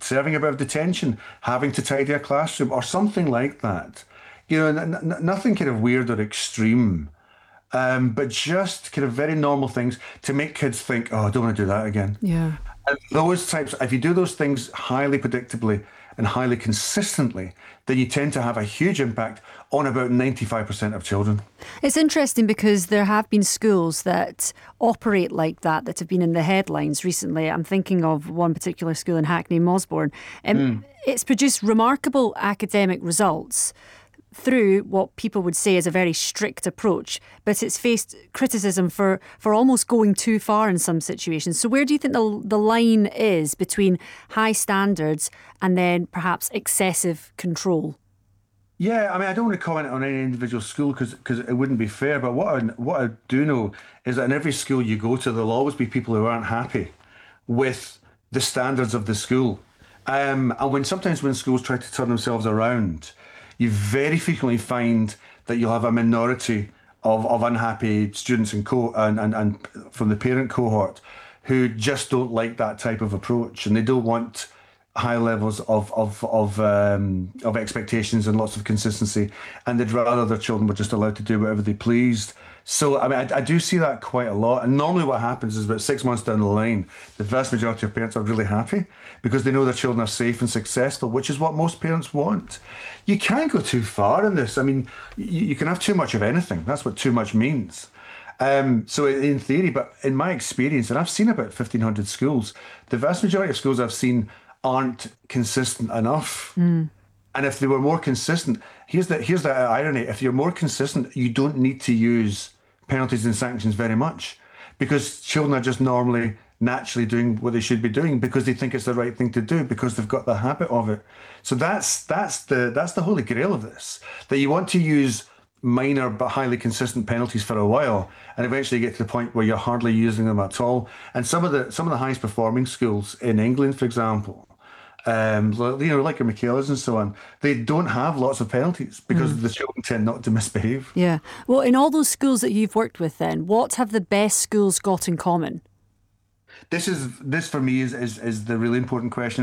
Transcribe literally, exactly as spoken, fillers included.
serving a bit of detention, having to tidy a classroom, or something like that. You know, n- n- nothing kind of weird or extreme, um, but just kind of very normal things to make kids think, oh, I don't want to do that again. Yeah. And those types, if you do those things highly predictably and highly consistently, then you tend to have a huge impact on about ninety-five percent of children. It's interesting because there have been schools that operate like that that have been in the headlines recently. I'm thinking of one particular school in Hackney, Mosbourne. Um, Mm. it's produced remarkable academic results through what people would say is a very strict approach, but it's faced criticism for, for almost going too far in some situations. So where do you think the, the line is between high standards and then perhaps excessive control? Yeah, I mean, I don't want to comment on any individual school because because it wouldn't be fair. But what I, what I do know is that in every school you go to, there'll always be people who aren't happy with the standards of the school. Um, and when sometimes when schools try to turn themselves around, you very frequently find that you'll have a minority of, of unhappy students and, co- and, and, and from the parent cohort who just don't like that type of approach, and they don't want high levels of of of um, of expectations and lots of consistency, and they'd rather their children were just allowed to do whatever they pleased. So I mean, I, I do see that quite a lot. And normally, what happens is about six months down the line, the vast majority of parents are really happy because they know their children are safe and successful, which is what most parents want. You can't go too far in this. I mean, you, you can have too much of anything. That's what too much means. Um, so in theory, but in my experience, and I've seen about fifteen hundred schools, the vast majority of schools I've seen aren't consistent enough. Mm. And if they were more consistent, here's the here's the irony: if you're more consistent, you don't need to use penalties and sanctions very much, because children are just normally naturally doing what they should be doing because they think it's the right thing to do because they've got the habit of it. So that's that's the that's the holy grail of this: that you want to use minor but highly consistent penalties for a while, and eventually get to the point where you're hardly using them at all. And some of the some of the highest performing schools in England, for example, um, you know, like your Michaelas and so on, they don't have lots of penalties because Mm. the children tend not to misbehave. Yeah. Well, in all those schools that you've worked with then, what have the best schools got in common? This is this for me is is, is the really important question.